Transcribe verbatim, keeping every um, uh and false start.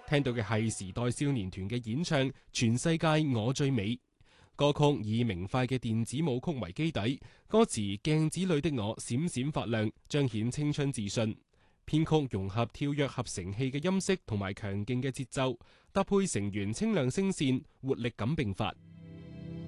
聽到嘅係時代少年團嘅演唱《全世界我最美》。歌曲以明快嘅電子舞曲為基底，歌詞鏡子裏的我閃閃發亮，彰顯青春自信。編曲融合跳躍合成器嘅音色同埋強勁嘅節奏，搭配成員清亮聲線，活力感並發。